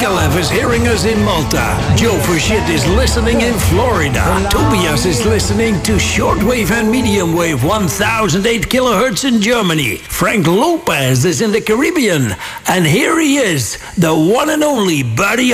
Nikolav is hearing us in Malta. Joe Frashit is listening in Florida. Tobias is listening to shortwave and medium wave 1008 kilohertz in Germany. Frank Lopez is in the Caribbean. And here he is, the one and only Buddy